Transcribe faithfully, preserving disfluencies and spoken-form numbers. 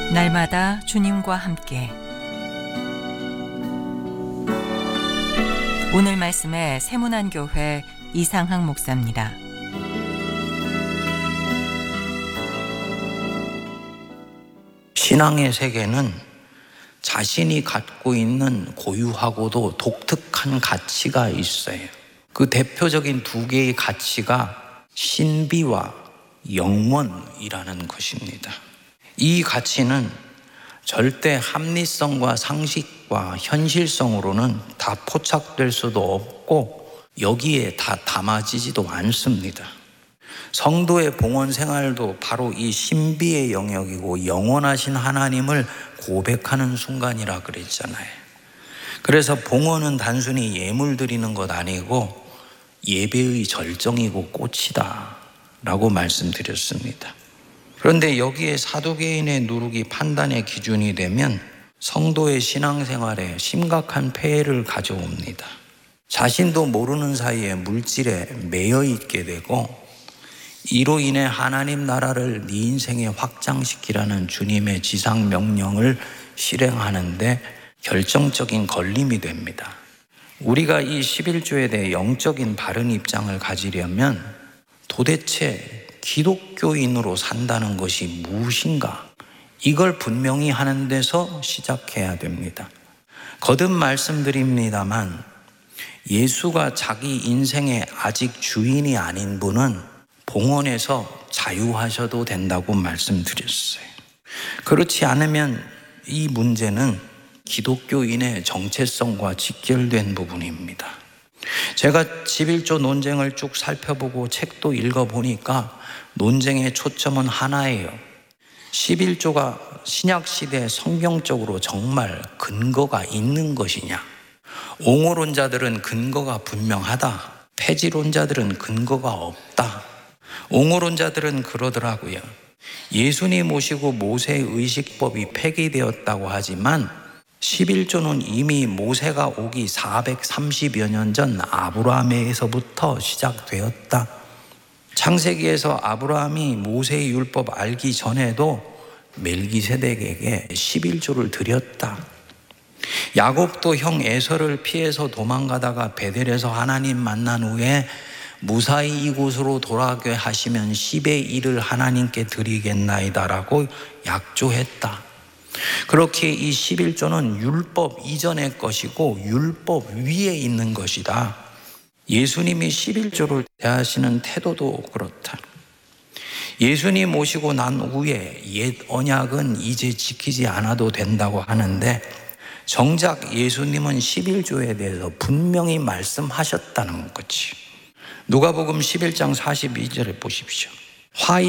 날마다 주님과 함께. 오늘 말씀에 세문안교회 이상학 목사입니다. 신앙의 세계는 자신이 갖고 있는 고유하고도 독특한 가치가 있어요. 그 대표적인 두 개의 가치가 신비와 영원이라는 것입니다. 이 가치는 절대 합리성과 상식과 현실성으로는 다 포착될 수도 없고 여기에 다 담아지지도 않습니다. 성도의 봉헌 생활도 바로 이 신비의 영역이고 영원하신 하나님을 고백하는 순간이라 그랬잖아요. 그래서 봉헌은 단순히 예물 드리는 것 아니고 예배의 절정이고 꽃이다 라고 말씀드렸습니다. 그런데 여기에 사두개인의 누룩이 판단의 기준이 되면 성도의 신앙생활에 심각한 폐해를 가져옵니다. 자신도 모르는 사이에 물질에 매여 있게 되고 이로 인해 하나님 나라를 네 인생에 확장시키라는 주님의 지상 명령을 실행하는데 결정적인 걸림이 됩니다. 우리가 이 십일조에 대해 영적인 바른 입장을 가지려면 도대체 기독교인으로 산다는 것이 무엇인가? 이걸 분명히 하는 데서 시작해야 됩니다. 거듭 말씀드립니다만 예수가 자기 인생의 아직 주인이 아닌 분은 봉헌에서 자유하셔도 된다고 말씀드렸어요. 그렇지 않으면 이 문제는 기독교인의 정체성과 직결된 부분입니다. 제가 십일조 논쟁을 쭉 살펴보고 책도 읽어보니까 논쟁의 초점은 하나예요. 십일조가 신약시대 성경적으로 정말 근거가 있는 것이냐? 옹호론자들은 근거가 분명하다. 폐지론자들은 근거가 없다. 옹호론자들은 그러더라고요. 예수님 오시고 모세의 의식법이 폐기되었다고 하지만 십일조는 이미 모세가 오기 사백삼십여 년 전 아브라함에서부터 시작되었다. 창세기에서 아브라함이 모세의 율법 알기 전에도 멜기세덱에게 십일조를 드렸다. 야곱도 형 에서를 피해서 도망가다가 베델에서 하나님 만난 후에 무사히 이곳으로 돌아가게 하시면 십의 일을 하나님께 드리겠나이다라고 약조했다. 그렇게 이 십일조는 율법 이전의 것이고 율법 위에 있는 것이다. 예수님이 십일조를 대하시는 태도도 그렇다. 예수님 오시고 난 후에 옛 언약은 이제 지키지 않아도 된다고 하는데 정작 예수님은 십일조에 대해서 분명히 말씀하셨다는 거지. 누가복음 십일장 사십이절에 보십시오. 화